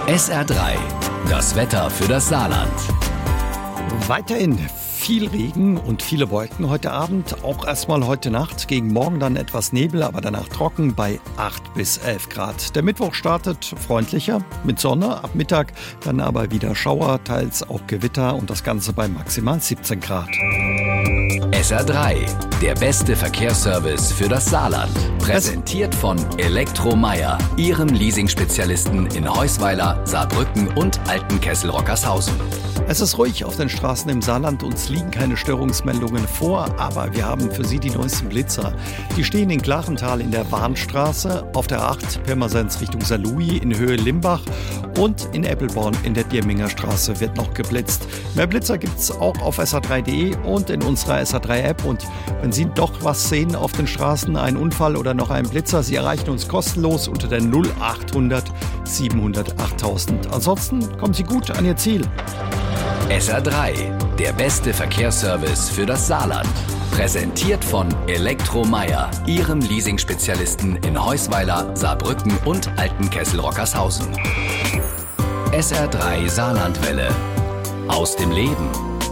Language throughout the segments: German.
SR3, das Wetter für das Saarland. Weiterhin viel Regen und viele Wolken heute Abend, auch erstmal heute Nacht, gegen morgen dann etwas Nebel, aber danach trocken bei 8 bis 11 Grad. Der Mittwoch startet freundlicher mit Sonne, ab Mittag dann aber wieder Schauer, teils auch Gewitter und das Ganze bei maximal 17 Grad. SR3, der beste Verkehrsservice für das Saarland. Präsentiert von Elektromeyer, Ihrem Leasing-Spezialisten in Heusweiler, Saarbrücken und Altenkessel-Rockershausen. Es ist ruhig auf den Straßen im Saarland, uns liegen keine Störungsmeldungen vor, aber wir haben für Sie die neuesten Blitzer. Die stehen in Clarenthal in der Warnstraße, auf der 8 Pirmasens Richtung Saarlouis in Höhe Limbach und in Eppelborn in der Dierminger Straße wird noch geblitzt. Mehr Blitzer gibt's auch auf sr3.de und in unserer SR3-App. Und wenn Sie doch was sehen auf den Straßen, einen Unfall oder noch einen Blitzer, Sie erreichen uns kostenlos unter der 0800 700 8000. Ansonsten kommen Sie gut an Ihr Ziel. SR3, der beste Verkehrsservice für das Saarland. Präsentiert von Elektromeyer, Ihrem Leasing-Spezialisten in Heusweiler, Saarbrücken und Altenkessel-Rockershausen. SR3 Saarlandwelle. Aus dem Leben.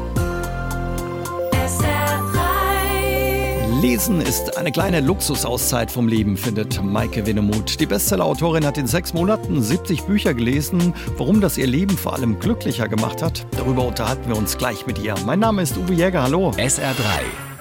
Lesen ist eine kleine Luxusauszeit vom Leben, findet Maike Winnemuth. Die Bestsellerautorin hat in 6 Monaten 70 Bücher gelesen. Warum das ihr Leben vor allem glücklicher gemacht hat, darüber unterhalten wir uns gleich mit ihr. Mein Name ist Uwe Jäger, hallo. SR3.